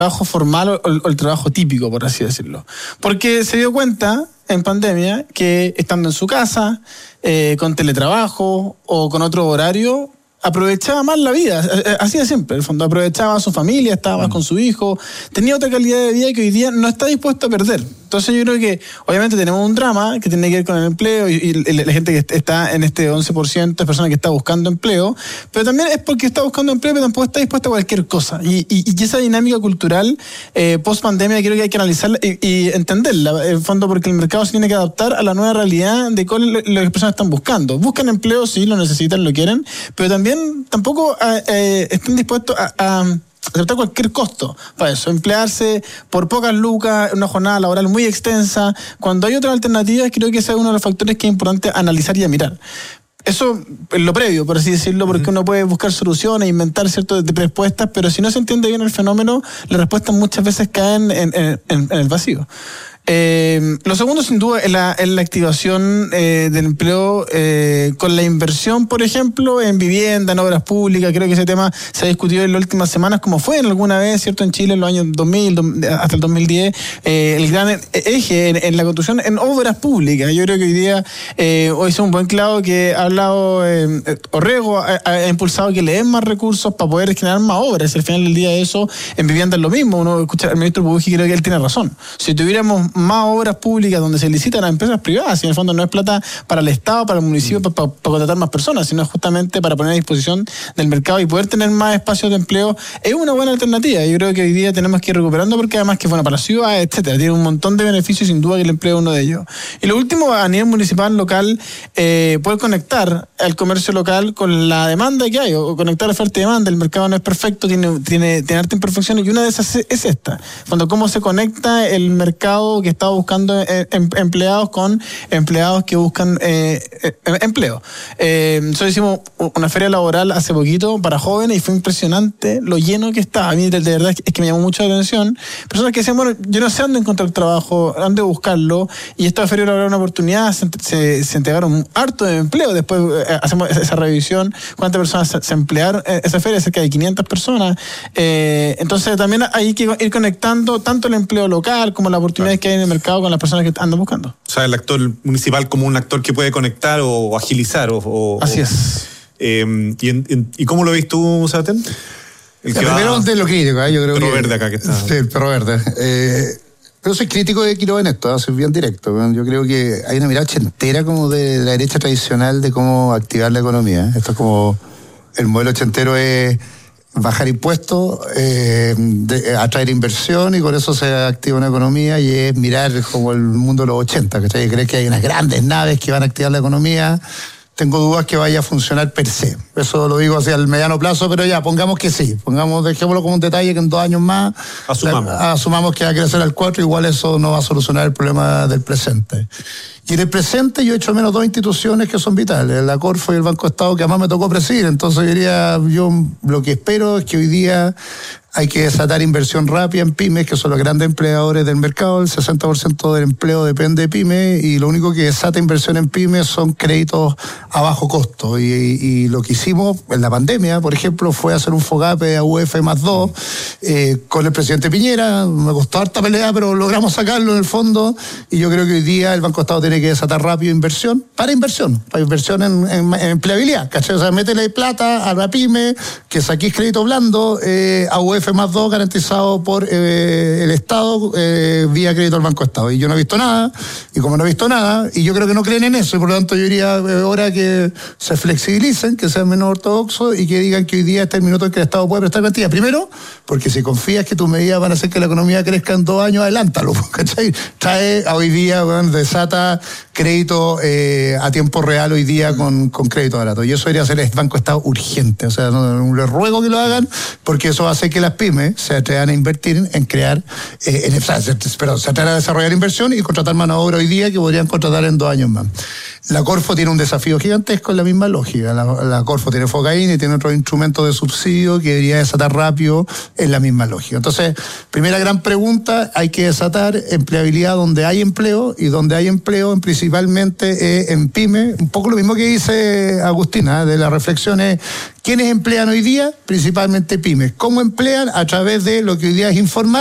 trabajo formal o el trabajo típico, por así decirlo. Porque se dio cuenta en pandemia que estando en su casa, con teletrabajo o con otro horario, aprovechaba más la vida, así de siempre, en el fondo, aprovechaba a su familia, estaba más con su hijo, tenía otra calidad de vida que hoy día no está dispuesto a perder. Entonces yo creo que obviamente tenemos un drama que tiene que ver con el empleo y la gente que está en este 11% es persona que está buscando empleo, pero también es porque está buscando empleo, pero tampoco está dispuesta a cualquier cosa. Y esa dinámica cultural post pandemia creo que hay que analizarla y entenderla, en el fondo, porque el mercado se tiene que adaptar a la nueva realidad de cuál es lo que las personas están buscando. Buscan empleo, sí, lo necesitan, lo quieren, pero también tampoco están dispuestos a aceptar cualquier costo para eso, emplearse por pocas lucas, una jornada laboral muy extensa. Cuando hay otras alternativas, creo que ese es uno de los factores que es importante analizar y mirar. Eso es lo previo, por así decirlo, porque uno puede buscar soluciones, inventar ciertas respuestas, pero si no se entiende bien el fenómeno, las respuestas muchas veces caen en el vacío. Lo segundo, sin duda, es la activación del empleo con la inversión, por ejemplo, en vivienda, en obras públicas. Creo que ese tema se ha discutido en las últimas semanas, como fue en alguna vez, ¿cierto? En Chile, en los años 2000 hasta el 2010, el gran eje en la construcción en obras públicas. Yo creo que hoy día, hoy es un buen clavo que ha hablado Orrego, ha impulsado que le den más recursos para poder generar más obras. Al final del día, eso en vivienda es lo mismo. Uno escucha al ministro Pubuji, creo que él tiene razón. Si tuviéramos más obras públicas donde se licitan a empresas privadas, y en el fondo no es plata para el Estado, para el municipio, para contratar más personas, sino justamente para poner a disposición del mercado y poder tener más espacios de empleo, es una buena alternativa. Yo creo que hoy día tenemos que ir recuperando, porque además que es bueno para la ciudad, etcétera. Tiene un montón de beneficios, sin duda que el empleo es uno de ellos. Y lo último, a nivel municipal, local, poder conectar al comercio local con la demanda que hay, o conectar oferta y demanda. El mercado no es perfecto, tiene harta imperfecciones, y una de esas es esta. Cuando cómo se conecta el mercado que está buscando empleados con empleados que buscan empleo. Nosotros hicimos una feria laboral hace poquito para jóvenes y fue impresionante lo lleno que estaba. A mí de verdad es que me llamó mucho la atención. Personas que decían, bueno, yo no sé dónde encontrar trabajo, dónde buscarlo, y esta feria era una oportunidad, se entregaron harto de empleo. Después hacemos esa revisión, cuántas personas se emplearon esa feria, cerca de 500 personas. Entonces también hay que ir conectando tanto el empleo local como las oportunidades que hay en el mercado con las personas que andan buscando. O sea, el actor municipal como un actor que puede conectar o agilizar. Así es. ¿Y cómo lo ves tú, Sebastián? Primero de lo crítico, yo creo perro verde acá que está. Sí, el perro verde. Pero soy crítico de Quiroga en esto, soy bien directo. Yo creo que hay una mirada ochentera como de la derecha tradicional de cómo activar la economía. Esto es como el modelo ochentero es bajar impuestos, atraer inversión, y con eso se activa una economía, y es mirar como el mundo de los 80, ¿cachai? Crees que hay unas grandes naves que van a activar la economía. Tengo dudas que vaya a funcionar per se. Eso lo digo hacia el mediano plazo, pero ya, pongamos que sí. Dejémoslo como un detalle, que en 2 años más asumamos que va a crecer al 4, igual eso no va a solucionar el problema del presente. Y en el presente yo echo menos 2 instituciones que son vitales, la Corfo y el Banco Estado, que además me tocó presidir. Entonces yo lo que espero es que hoy día hay que desatar inversión rápida en pymes, que son los grandes empleadores del mercado. El 60% del empleo depende de pymes, y lo único que desata inversión en pymes son créditos a bajo costo. Y lo que hicimos en la pandemia, por ejemplo, fue hacer un FOGAPE a UF+2 con el presidente Piñera. Me costó harta pelea, pero logramos sacarlo en el fondo, y yo creo que hoy día el Banco Estado tiene que desatar rápido inversión en empleabilidad, ¿cachai? O sea, métele plata a la pyme, que saquís crédito blando a UF+2 garantizado por el Estado vía crédito al Banco Estado. Y yo no he visto nada, y como no he visto nada, y yo creo que no creen en eso, y por lo tanto yo diría ahora que se flexibilicen, que sean menos ortodoxos, y que digan que hoy día este es el minuto en que el Estado puede prestar garantía. Primero, porque si confías que tus medidas van a hacer que la economía crezca en 2 años, adelántalo, ¿cachai? Trae a hoy día, desata crédito a tiempo real hoy día con crédito barato. Y eso debería hacer el Banco Estado urgente. O sea, no les ruego que lo hagan, porque eso hace que las pymes se atrevan a invertir en crear, se atrevan a desarrollar inversión y contratar mano de obra hoy día que podrían contratar en 2 años más. La Corfo tiene un desafío gigantesco en la misma lógica. La Corfo tiene Focaína y tiene otros instrumentos de subsidio que debería desatar rápido en la misma lógica. Entonces, primera gran pregunta, hay que desatar empleabilidad donde hay empleo, y donde hay empleo principalmente en pyme. Un poco lo mismo que dice Agustina, de las reflexiones ¿Quiénes emplean hoy día? Principalmente pymes. ¿Cómo emplean? A través de lo que hoy día es informal.